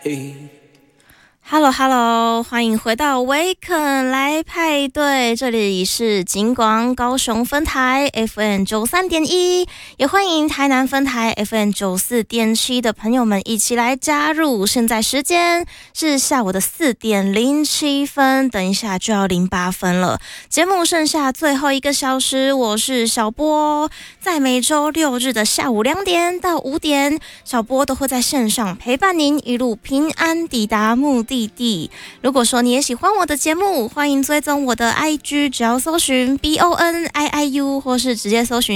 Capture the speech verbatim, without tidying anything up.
Hello Hello， 欢迎回到维肯来派对，这里是金广高雄分台 F M 九三点一，也欢迎台南分台 F M 九四点七的朋友们一起来加入。现在时间是下午的四点零七分，等一下就要零八分了。节目剩下最后一个小时，我是小波，在每周六日的下午两点到五点，小波都会在线上陪伴您一路平安抵达目的地。如果说你也喜欢我的节目，欢迎追踪我的 I G， 只要搜寻 B O N I I U 或是直接搜寻